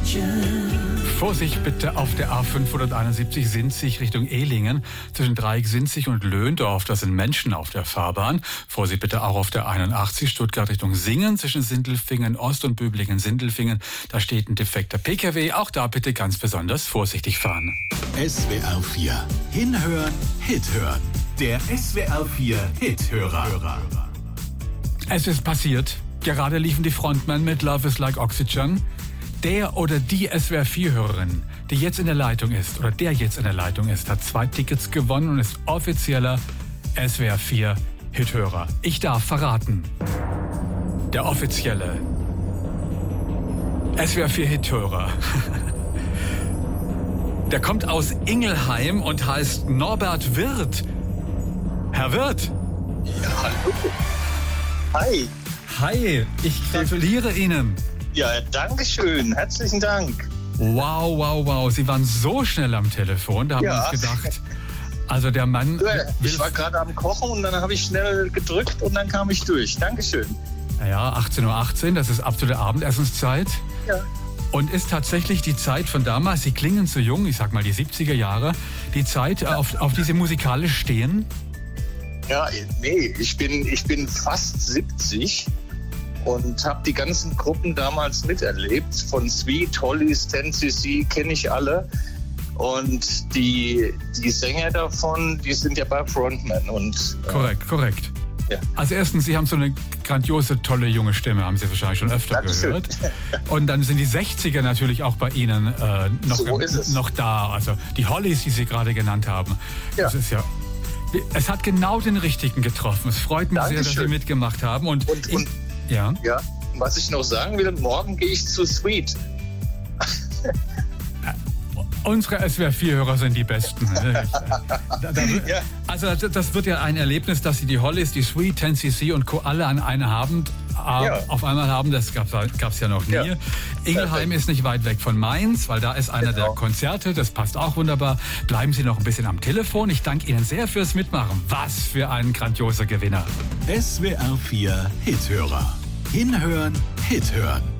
Vorsicht bitte auf der A571 Sinzig Richtung Ehlingen. Zwischen Dreieck-Sinzig und Löhndorf, da sind Menschen auf der Fahrbahn. Vorsicht bitte auch auf der 81 Stuttgart Richtung Singen. Zwischen Sindelfingen Ost und Böblingen-Sindelfingen, da steht ein defekter PKW. Auch da bitte ganz besonders vorsichtig fahren. SWR 4. Hinhören, Hit hören. Der SWR 4 Hit-Hörer. Es ist passiert. Gerade liefen die Frontmen mit Love is Like Oxygen. Der oder die SWR4-Hörerin, die jetzt in der Leitung ist, oder der jetzt in der Leitung ist, hat 2 Tickets gewonnen und ist offizieller SWR4-Hithörer. Ich darf verraten, der offizielle SWR4-Hithörer, der kommt aus Ingelheim und heißt Norbert Wirth. Herr Wirth. Ja, hallo. Hi. Hi, ich gratuliere Ihnen. Ja, danke schön. Herzlichen Dank. Wow. Sie waren so schnell am Telefon, da haben wir uns gedacht. Also der Mann... Ja, ich war gerade am Kochen und dann habe ich schnell gedrückt und dann kam ich durch. Dankeschön. Ja, 18:18 Uhr, das ist absolute Abendessenszeit. Ja. Und ist tatsächlich die Zeit von damals, Sie klingen zu jung, ich sag mal die 70er Jahre, die Zeit, auf die Sie musikalisch stehen? Ja, nee, ich bin fast 70. Und habe die ganzen Gruppen damals miterlebt. Von Sweet, Hollies, 10cc kenne ich alle. Und die Sänger davon, die sind ja bei Frontman. Und, korrekt. Ja. Also erstens, Sie haben so eine grandiose, tolle junge Stimme, haben Sie wahrscheinlich schon öfter gehört. Und dann sind die 60er natürlich auch bei Ihnen noch da. Also die Hollies, die Sie gerade genannt haben. Ja. Das ist ja... Es hat genau den richtigen getroffen. Es freut mich sehr, dass Sie mitgemacht haben. Und ja, was ich noch sagen will, morgen gehe ich zu Sweet. Unsere SWR4-Hörer sind die Besten. Also das wird ja ein Erlebnis, dass Sie die Hollies, die Sweet, 10cc und Co. alle an einem Abend auf einmal haben. Das gab's ja noch nie. Ja. Ingelheim ist nicht weit weg von Mainz, weil da ist einer der Konzerte. Das passt auch wunderbar. Bleiben Sie noch ein bisschen am Telefon. Ich danke Ihnen sehr fürs Mitmachen. Was für ein grandioser Gewinner. SWR 4 Hithörer. Hinhören, Hit hören.